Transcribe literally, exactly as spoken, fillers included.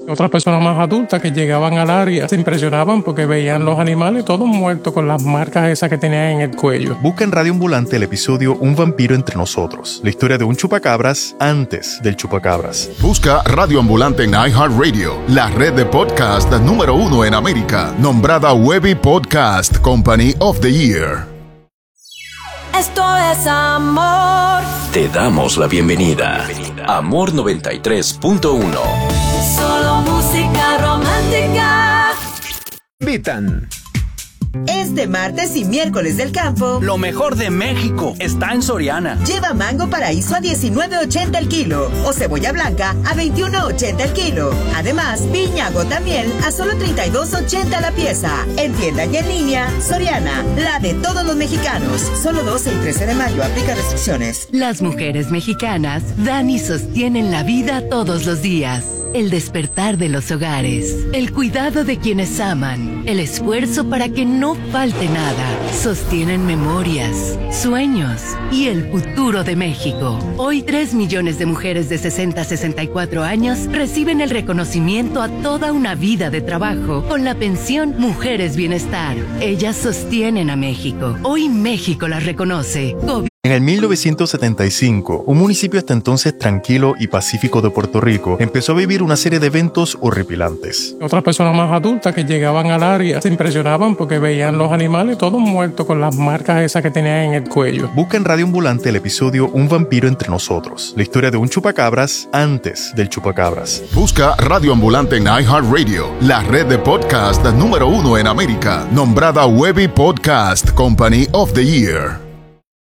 Otras personas más adultas que llegaban al área se impresionaban porque veían los animales todos muertos con las marcas esas que tenían en el cuello. Busca en Radio Ambulante el episodio Un vampiro entre nosotros, la historia de un chupacabras antes del chupacabras. Busca Radio Ambulante en iHeartRadio, la red de podcast número uno en América, nombrada Webby Podcast Company of the Year. Esto es amor. Te damos la bienvenida. Amor noventa y tres punto uno. Solo música romántica. Vitan. Este martes y miércoles del campo, Lo mejor de México está en Soriana. lleva mango paraíso a diecinueve ochenta el kilo o cebolla blanca a veintiuno ochenta el kilo. Además, piña gota miel a solo treinta y dos ochenta la pieza. En tienda y en línea, Soriana, la de todos los mexicanos. Solo doce y trece de mayo, aplica restricciones. Las mujeres mexicanas dan y sostienen la vida todos los días. El despertar de los hogares, el cuidado de quienes aman, el esfuerzo para que no falte nada, sostienen memorias, sueños y el futuro de México. Hoy tres millones de mujeres de sesenta a sesenta y cuatro años reciben el reconocimiento a toda una vida de trabajo con la pensión Mujeres Bienestar. Ellas sostienen a México. Hoy México las reconoce. Go- En el mil novecientos setenta y cinco, un municipio hasta entonces tranquilo y pacífico de Puerto Rico empezó a vivir una serie de eventos horripilantes. Otras personas más adultas que llegaban al área se impresionaban porque veían los animales todos muertos con las marcas esas que tenían en el cuello. Busca en Radio Ambulante el episodio Un vampiro entre nosotros, la historia de un chupacabras antes del chupacabras. Busca Radio Ambulante en iHeartRadio, la red de podcast número uno en América, nombrada Webby Podcast Company of the Year.